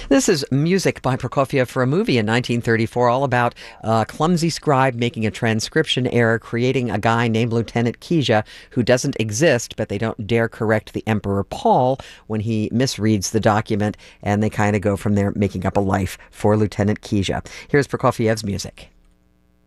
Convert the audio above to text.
This is music by Prokofiev for a movie in 1934, all about a clumsy scribe making a transcription error, creating a guy named Lieutenant Kija who doesn't exist, but they don't dare correct the Emperor Paul when he misreads the document, and they kind of go from there, making up a life for Lieutenant Kija. Here's Prokofiev's music.